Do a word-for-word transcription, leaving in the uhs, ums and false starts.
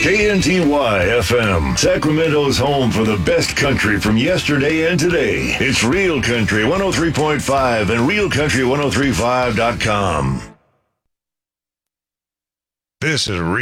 K N T Y F M, Sacramento's home for the best country from yesterday and today. It's Real Country one oh three point five and real country ten thirty-five dot com. This is Real